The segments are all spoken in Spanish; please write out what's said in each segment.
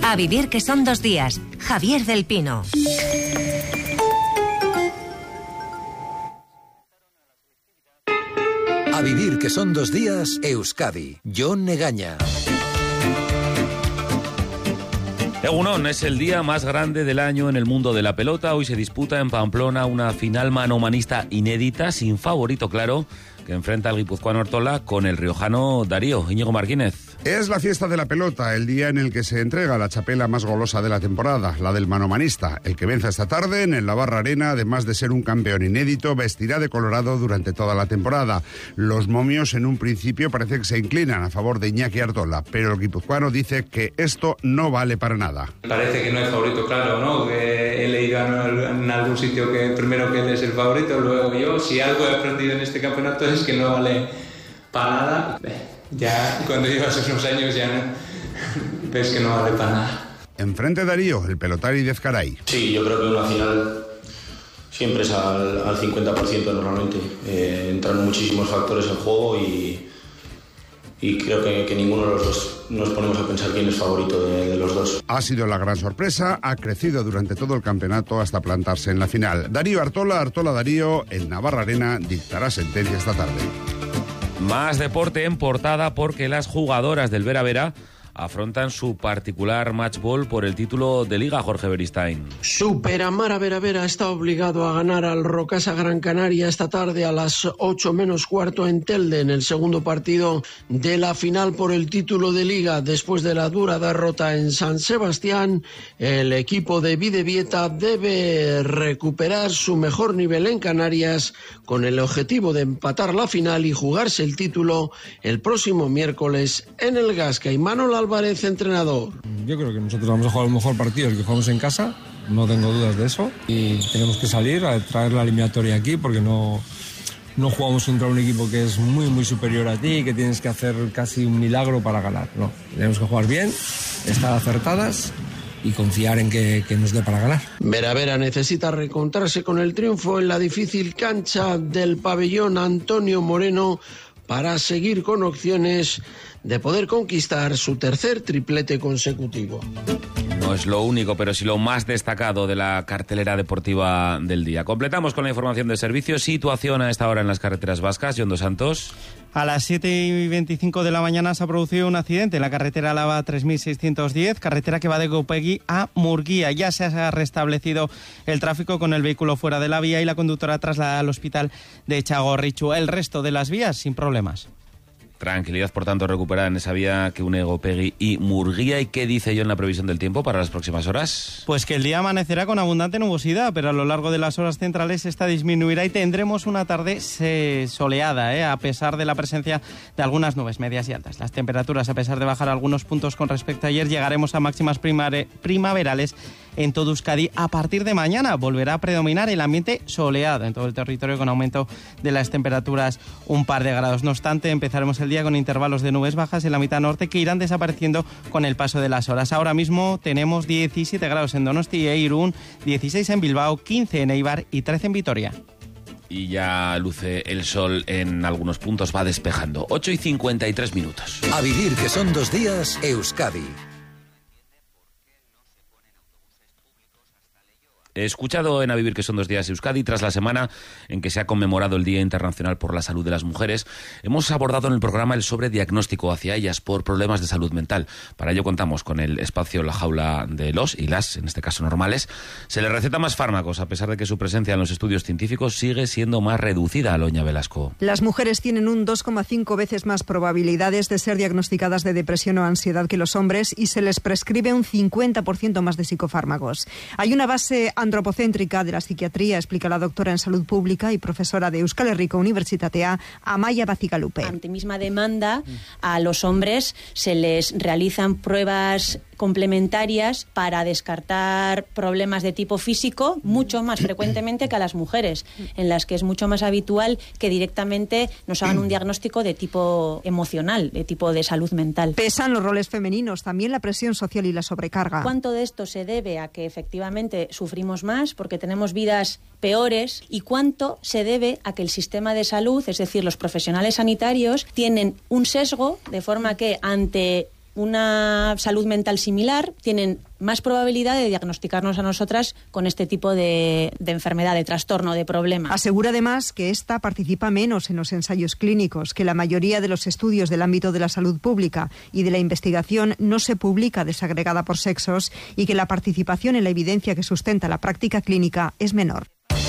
A vivir que son 2 días. Javier del Pino. A vivir que son 2 días, Euskadi. Jon Egaña. Egunon, es el día más grande del año en el mundo de la pelota. Hoy se disputa en Pamplona una final manomanista inédita, sin favorito claro, que enfrenta al guipuzcoano Artola con el riojano Darío. Íñigo Martínez. Es la fiesta de la pelota, el día en el que se entrega la chapela más golosa de la temporada, la del manomanista. El que venza esta tarde en el Navarra Arena, además de ser un campeón inédito, vestirá de colorado durante toda la temporada. Los momios en un principio parece que se inclinan a favor de Iñaki Artola, pero el guipuzcoano dice que esto no vale para nada. Parece que no es favorito, claro, ¿no? Que he leído en algún sitio que primero que él es el favorito, luego yo. Si algo he aprendido en este campeonato es que no vale para nada. Ya cuando llevas unos años ya ves que no vale para nada. Enfrente Darío, el pelotari de Ezcaray. Sí, yo creo que una final siempre es al 50% normalmente. Entran muchísimos factores en juego y creo que ninguno de los dos nos ponemos a pensar quién es favorito de los dos. Ha sido la gran sorpresa, ha crecido durante todo el campeonato hasta plantarse en la final. Darío Artola, Artola Darío, el Navarra Arena dictará sentencia esta tarde. Más deporte en portada porque las jugadoras del Vera Vera afrontan su particular match ball por el título de Liga, Jorge Beristain. Superamara Vera Vera está obligado a ganar al Rocasa Gran Canaria esta tarde a las 8 menos cuarto en Telde, en el segundo partido de la final por el título de Liga. Después de la dura derrota en San Sebastián, el equipo de Bidebieta debe recuperar su mejor nivel en Canarias con el objetivo de empatar la final y jugarse el título el próximo miércoles en el Gasca. Y Manuel Álvarez, entrenador. Yo creo que nosotros vamos a jugar el mejor partido, el que jugamos en casa, no tengo dudas de eso, y tenemos que salir a traer la eliminatoria aquí porque no jugamos contra un equipo que es muy muy superior a ti, que tienes que hacer casi un milagro para ganar. No, tenemos que jugar bien, estar acertadas y confiar en que nos dé para ganar. Vera Vera necesita reencontrarse con el triunfo en la difícil cancha del pabellón Antonio Moreno para seguir con opciones de poder conquistar su tercer triplete consecutivo. No es lo único, pero sí lo más destacado de la cartelera deportiva del día. Completamos con la información de servicios. Situación a esta hora en las carreteras vascas. Jon Dos Santos. A las 7:25 de la mañana se ha producido un accidente en la carretera Lava 3610, carretera que va de Gopegui a Murguía. Ya se ha restablecido el tráfico con el vehículo fuera de la vía y la conductora trasladada al hospital de Txagorritxu. El resto de las vías sin problemas. Tranquilidad, por tanto, recuperada en esa vía que une Gopegui y Murguía. ¿Y qué dice yo en la previsión del tiempo para las próximas horas? Pues que el día amanecerá con abundante nubosidad, pero a lo largo de las horas centrales esta disminuirá y tendremos una tarde soleada, a pesar de la presencia de algunas nubes medias y altas. Las temperaturas, a pesar de bajar algunos puntos con respecto a ayer, llegaremos a máximas primaverales en todo Euskadi. A partir de mañana volverá a predominar el ambiente soleado en todo el territorio, con aumento de las temperaturas un par de grados. No obstante, empezaremos el día con intervalos de nubes bajas en la mitad norte que irán desapareciendo con el paso de las horas. Ahora mismo tenemos 17 grados en Donosti e Irún, 16 en Bilbao, 15 en Eibar y 13 en Vitoria. Y ya luce el sol en algunos puntos, va despejando. 8:53. A vivir que son 2 días, Euskadi. He escuchado en A Vivir que son 2 días Euskadi, tras la semana en que se ha conmemorado el Día Internacional por la Salud de las Mujeres. Hemos abordado en el programa el sobrediagnóstico hacia ellas por problemas de salud mental. Para ello contamos con el espacio La Jaula de los y las, en este caso normales. Se les receta más fármacos, a pesar de que su presencia en los estudios científicos sigue siendo más reducida. Aloña Velasco. Las mujeres tienen un 2,5 veces más probabilidades de ser diagnosticadas de depresión o ansiedad que los hombres y se les prescribe un 50% más de psicofármacos. Hay una base antropocéntrica de la psiquiatría, explica la doctora en salud pública y profesora de Euskal Herriko Unibertsitatea, Amaia Bacigalupe. Ante misma demanda, a los hombres se les realizan pruebas complementarias para descartar problemas de tipo físico mucho más frecuentemente que a las mujeres, en las que es mucho más habitual que directamente nos hagan un diagnóstico de tipo emocional, de tipo de salud mental. Pesan los roles femeninos, también la presión social y la sobrecarga. ¿Cuánto de esto se debe a que efectivamente sufrimos más porque tenemos vidas peores y cuánto se debe a que el sistema de salud, es decir, los profesionales sanitarios, tienen un sesgo de forma que ante una salud mental similar tienen más probabilidad de diagnosticarnos a nosotras con este tipo de enfermedad, de trastorno, de problema. Asegura además que esta participa menos en los ensayos clínicos, que la mayoría de los estudios del ámbito de la salud pública y de la investigación no se publica desagregada por sexos y que la participación en la evidencia que sustenta la práctica clínica es menor.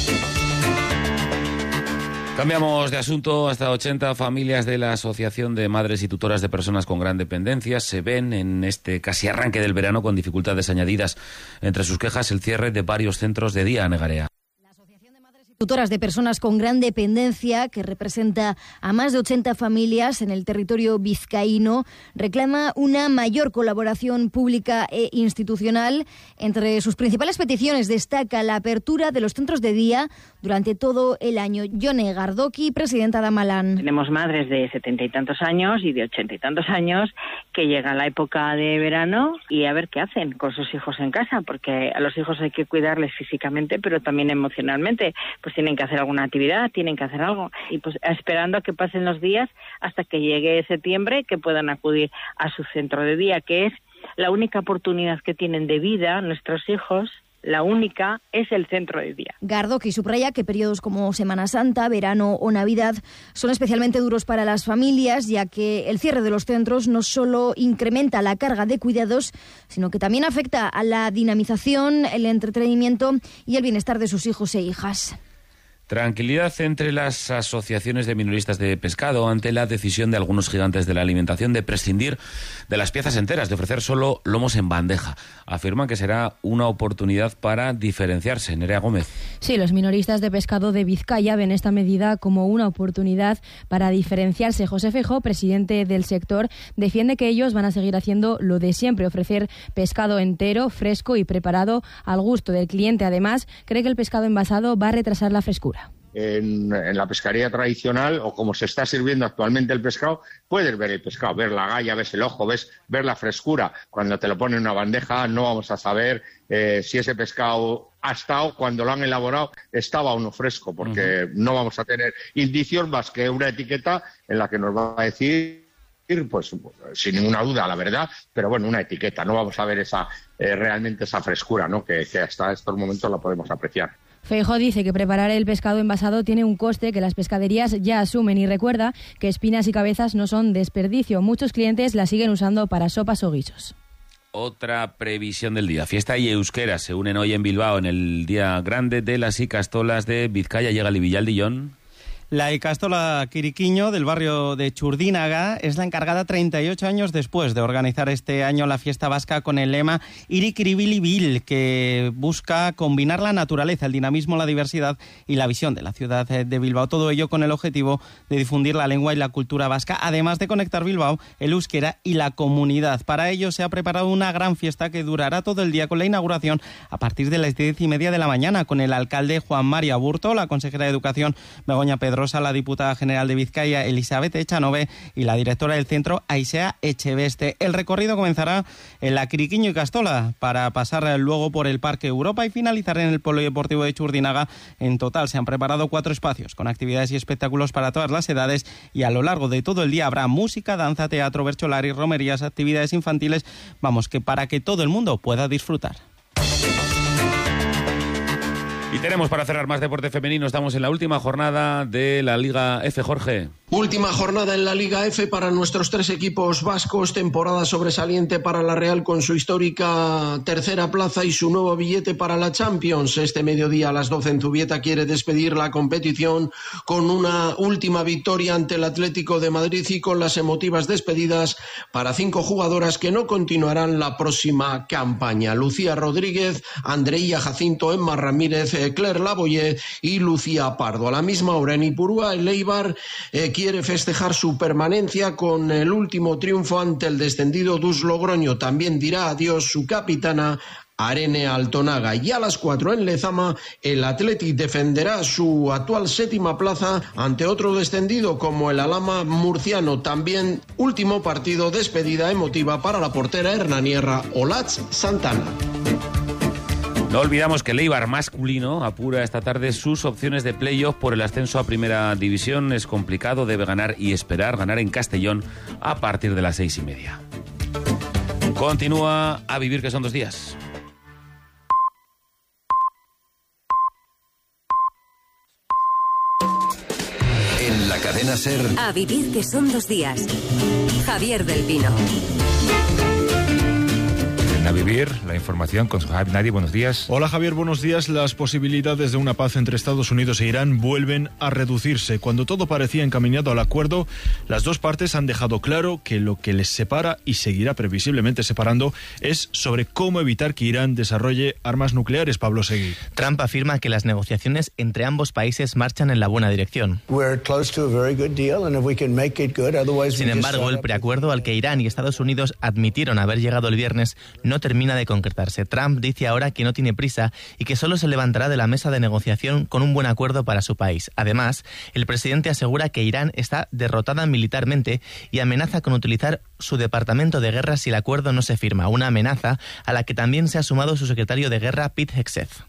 Cambiamos de asunto. Hasta 80 familias de la Asociación de Madres y Tutoras de Personas con Gran Dependencia se ven en este casi arranque del verano con dificultades añadidas. Entre sus quejas, el cierre de varios centros de día, Negarea. Tutoras de personas con gran dependencia, que representa a más de 80 familias en el territorio vizcaíno, reclama una mayor colaboración pública e institucional. Entre sus principales peticiones destaca la apertura de los centros de día durante todo el año. Yone Gardoki, presidenta de Amalán. Tenemos madres de 70 y tantos años y de 80 y tantos años que llegan la época de verano y a ver qué hacen con sus hijos en casa, porque a los hijos hay que cuidarles físicamente, pero también emocionalmente. Pues tienen que hacer alguna actividad, tienen que hacer algo. Y pues esperando a que pasen los días hasta que llegue septiembre, que puedan acudir a su centro de día, que es la única oportunidad que tienen de vida nuestros hijos. La única es el centro de día. Gardoki subraya que periodos como Semana Santa, verano o Navidad son especialmente duros para las familias, ya que el cierre de los centros no solo incrementa la carga de cuidados, sino que también afecta a la dinamización, el entretenimiento y el bienestar de sus hijos e hijas. Tranquilidad entre las asociaciones de minoristas de pescado ante la decisión de algunos gigantes de la alimentación de prescindir de las piezas enteras, de ofrecer solo lomos en bandeja. Afirman que será una oportunidad para diferenciarse. Nerea Gómez. Sí, los minoristas de pescado de Vizcaya ven esta medida como una oportunidad para diferenciarse. José Feijóo, presidente del sector, defiende que ellos van a seguir haciendo lo de siempre, ofrecer pescado entero, fresco y preparado al gusto del cliente. Además, cree que el pescado envasado va a retrasar la frescura. En la pescaría tradicional, o como se está sirviendo actualmente el pescado, puedes ver el pescado, ver la galla, ves el ojo, ver la frescura. Cuando te lo ponen en una bandeja no vamos a saber si ese pescado ha estado, cuando lo han elaborado, estaba o no fresco, porque no vamos a tener indicios más que una etiqueta en la que nos va a decir, pues sin ninguna duda, la verdad, pero bueno, una etiqueta. No vamos a ver realmente esa frescura, ¿no? que hasta estos momentos la podemos apreciar. Feijóo dice que preparar el pescado envasado tiene un coste que las pescaderías ya asumen y recuerda que espinas y cabezas no son desperdicio. Muchos clientes las siguen usando para sopas o guisos. Otra previsión del día. Fiesta y euskera se unen hoy en Bilbao en el día grande de las Ikastolas de Vizcaya. Llega Libilaldillón. La Ikastola Quiriquiño del barrio de Txurdinaga es la encargada 38 años después de organizar este año la fiesta vasca con el lema Irikiribilibil, que busca combinar la naturaleza, el dinamismo, la diversidad y la visión de la ciudad de Bilbao. Todo ello con el objetivo de difundir la lengua y la cultura vasca, además de conectar Bilbao, el euskera y la comunidad. Para ello se ha preparado una gran fiesta que durará todo el día, con la inauguración a partir de las 10:30 de la mañana, con el alcalde Juan Mari Aburto, la consejera de Educación Begoña Pedrosa, la diputada general de Vizcaya Elizabeth Echanove y la directora del centro Aisea Echeveste. El recorrido comenzará en la Quiriquiño Ikastola para pasar luego por el Parque Europa y finalizar en el Polideportivo de Txurdinaga. En total se han preparado 4 espacios con actividades y espectáculos para todas las edades, y a lo largo de todo el día habrá música, danza, teatro, bercholari, romerías, actividades infantiles, vamos, que para que todo el mundo pueda disfrutar. Y tenemos para cerrar más deporte femenino. Estamos en la última jornada de la Liga F, Jorge. Última jornada en la Liga F para nuestros 3 equipos vascos. Temporada sobresaliente para la Real con su histórica tercera plaza y su nuevo billete para la Champions. Este mediodía a las 12 en Zubieta quiere despedir la competición con una última victoria ante el Atlético de Madrid y con las emotivas despedidas para 5 jugadoras que no continuarán la próxima campaña. Lucía Rodríguez, Andreía Jacinto, Emma Ramírez, Claire Lavoyer y Lucía Pardo. A la misma hora en Ipurúa, el Eibar quiere festejar su permanencia con el último triunfo ante el descendido Dus Logroño. También dirá adiós su capitana Arene Altonaga. Y a las 4 en Lezama, el Athletic defenderá su actual 7ª plaza ante otro descendido como el Alhama murciano. También último partido, despedida emotiva para la portera hernanierra Olatz Santana. No olvidamos que el Eibar masculino apura esta tarde sus opciones de playoff por el ascenso a Primera División. Es complicado, debe ganar y esperar ganar en Castellón a partir de las 6:30. Continúa A Vivir, que son 2 días. En la cadena SER. A Vivir, que son 2 días. Javier del Pino. A Vivir, la información con Sohaib Nadi. Buenos días. Hola Javier, buenos días. Las posibilidades de una paz entre Estados Unidos e Irán vuelven a reducirse. Cuando todo parecía encaminado al acuerdo, las dos partes han dejado claro que lo que les separa y seguirá previsiblemente separando es sobre cómo evitar que Irán desarrolle armas nucleares. Pablo Seguí. Trump afirma que las negociaciones entre ambos países marchan en la buena dirección. Sin embargo, el preacuerdo al que Irán y Estados Unidos admitieron haber llegado el viernes no termina de concretarse. Trump dice ahora que no tiene prisa y que solo se levantará de la mesa de negociación con un buen acuerdo para su país. Además, el presidente asegura que Irán está derrotada militarmente y amenaza con utilizar su departamento de guerra si el acuerdo no se firma, una amenaza a la que también se ha sumado su secretario de guerra, Pete Hegseth.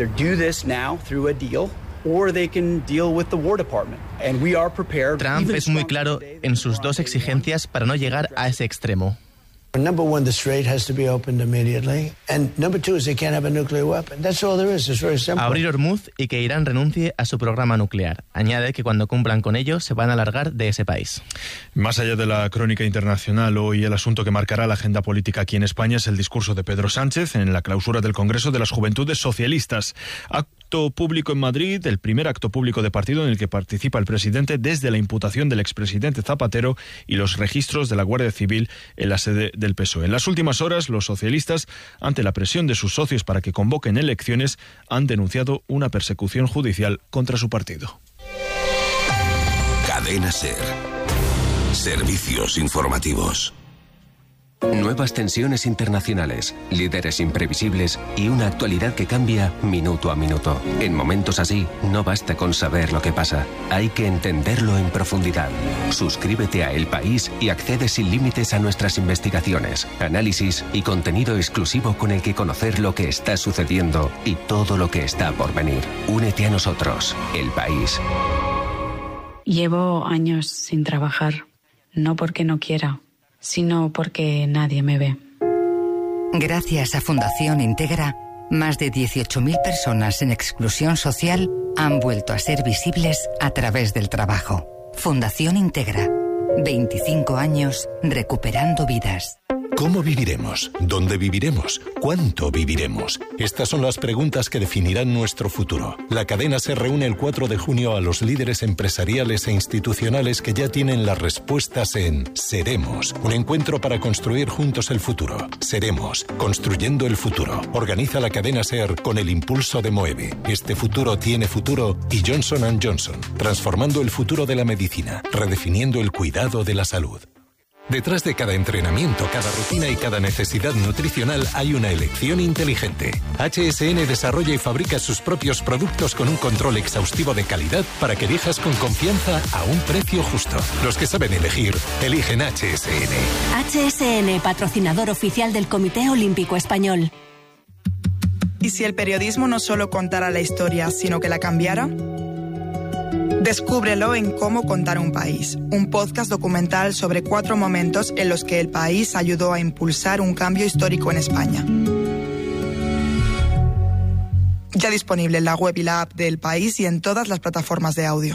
Trump es muy claro en sus dos exigencias para no llegar a ese extremo. Number one, the strait has to be opened immediately. And number two is they can't have a nuclear weapon. That's all there is. It's very simple. Abrir Hormuz y que Irán renuncie a su programa nuclear. Añade que cuando cumplan con ello se van a largar de ese país. Más allá de la crónica internacional, hoy el asunto que marcará la agenda política aquí en España es el discurso de Pedro Sánchez en la clausura del Congreso de las Juventudes Socialistas. Acto público en Madrid, el primer acto público de partido en el que participa el presidente desde la imputación del expresidente Zapatero y los registros de la Guardia Civil en la sede del PSOE. En las últimas horas, los socialistas, ante la presión de sus socios para que convoquen elecciones, han denunciado una persecución judicial contra su partido. Cadena SER. Servicios informativos. Nuevas tensiones internacionales, líderes imprevisibles y una actualidad que cambia minuto a minuto. En momentos así, no basta con saber lo que pasa, hay que entenderlo en profundidad. Suscríbete a El País y accede sin límites a nuestras investigaciones, análisis y contenido exclusivo con el que conocer lo que está sucediendo y todo lo que está por venir. Únete a nosotros, El País. Llevo años sin trabajar, no porque no quiera, sino porque nadie me ve. Gracias a Fundación Integra, más de 18.000 personas en exclusión social han vuelto a ser visibles a través del trabajo. Fundación Integra, 25 años recuperando vidas. ¿Cómo viviremos? ¿Dónde viviremos? ¿Cuánto viviremos? Estas son las preguntas que definirán nuestro futuro. La cadena se reúne el 4 de junio a los líderes empresariales e institucionales que ya tienen las respuestas en Seremos, un encuentro para construir juntos el futuro. Seremos, construyendo el futuro. Organiza la cadena SER con el impulso de Moeve. Este futuro tiene futuro y Johnson & Johnson, transformando el futuro de la medicina, redefiniendo el cuidado de la salud. Detrás de cada entrenamiento, cada rutina y cada necesidad nutricional hay una elección inteligente. HSN desarrolla y fabrica sus propios productos con un control exhaustivo de calidad para que elijas con confianza a un precio justo. Los que saben elegir, eligen HSN. HSN, patrocinador oficial del Comité Olímpico Español. ¿Y si el periodismo no solo contara la historia, sino que la cambiara? Descúbrelo en Cómo contar un país, un podcast documental sobre 4 momentos en los que el país ayudó a impulsar un cambio histórico en España. Ya disponible en la web y la app de El País y en todas las plataformas de audio.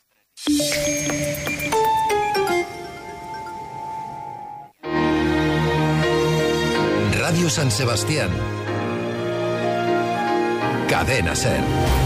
Radio San Sebastián. Cadena SER.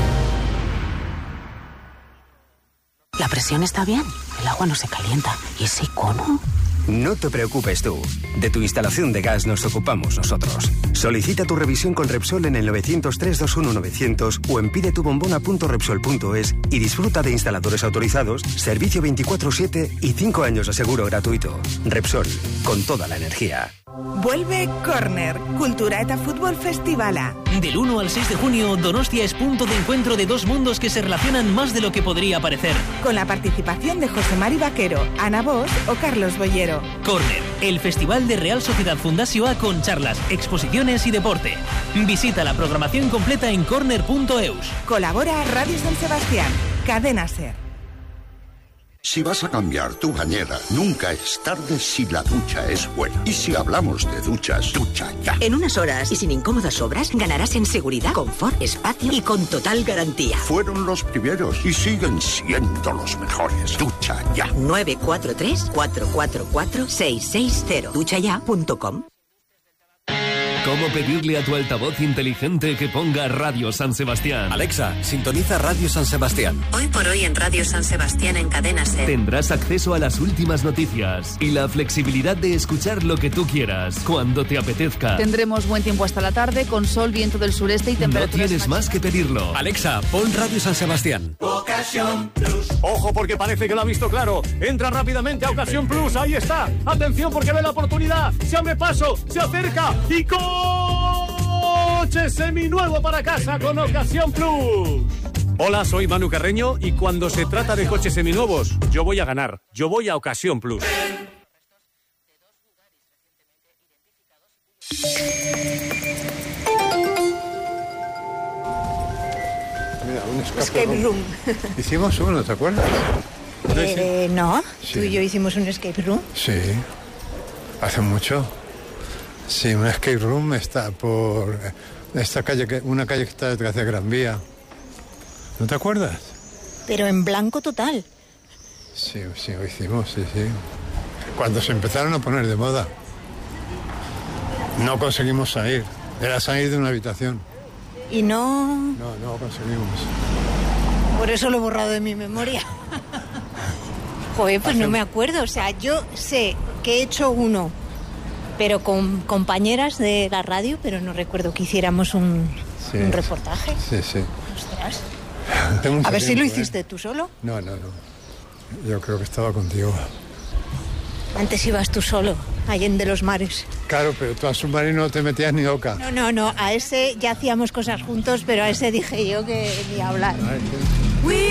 La presión está bien, el agua no se calienta. ¿Y ese cono? No te preocupes tú. De tu instalación de gas nos ocupamos nosotros. Solicita tu revisión con Repsol en el 903-21900 o en pidetubombona.repsol.es y disfruta de instaladores autorizados, servicio 24/7 y 5 años de seguro gratuito. Repsol, con toda la energía. Vuelve Corner, Cultura eta Fútbol Festivala. Del 1 al 6 de junio, Donostia es punto de encuentro de dos mundos que se relacionan más de lo que podría parecer. Con la participación de José Mari Vaquero, Ana Bosch o Carlos Boyero. Corner, el festival de Real Sociedad Fundació con charlas, exposiciones y deporte. Visita la programación completa en corner.eus. Colabora Radio San Sebastián, Cadena SER. Si vas a cambiar tu bañera, nunca es tarde si la ducha es buena. Y si hablamos de duchas, ducha ya. En unas horas y sin incómodas obras, ganarás en seguridad, confort, espacio y con total garantía. Fueron los primeros y siguen siendo los mejores. Ducha ya. 943-444-660. duchaya.com. ¿Cómo pedirle a tu altavoz inteligente que ponga Radio San Sebastián? Alexa, sintoniza Radio San Sebastián. Hoy por hoy en Radio San Sebastián en Cadena SER. Tendrás acceso a las últimas noticias y la flexibilidad de escuchar lo que tú quieras, cuando te apetezca. Tendremos buen tiempo hasta la tarde, con sol, viento del sureste y temperaturas... No tienes más que pedirlo. Alexa, pon Radio San Sebastián. Ocasión Plus. Ojo, porque parece que lo ha visto claro. Entra rápidamente a Ocasión Plus. Ahí está. Atención, porque ve la oportunidad. Se abre paso, se acerca y coche seminuevo para casa con Ocasión Plus. Hola, soy Manu Carreño y cuando se trata de coches seminuevos, yo voy a ganar. Yo voy a Ocasión Plus. Mira, un escape room. Hicimos uno, ¿te acuerdas? No, Sí. tú y yo hicimos un escape room. Sí, hace mucho. Sí, un escape room está por esta calle, una calle que está detrás de Gran Vía. ¿No te acuerdas? Pero en blanco total. Sí, lo hicimos, sí. Cuando se empezaron a poner de moda. No conseguimos salir. Era salir de una habitación. Y no... No conseguimos. Por eso lo he borrado de mi memoria. Joder, pues no me acuerdo. O sea, yo sé que he hecho uno, pero con compañeras de la radio, pero no recuerdo que hiciéramos un reportaje. Sí. Ostras. A ver si lo hiciste tú solo. No. Yo creo que estaba contigo. Antes ibas tú solo, allende los mares. Claro, pero tú al submarino no te metías ni oca. No, a ese ya hacíamos cosas juntos, pero a ese dije yo que ni hablar.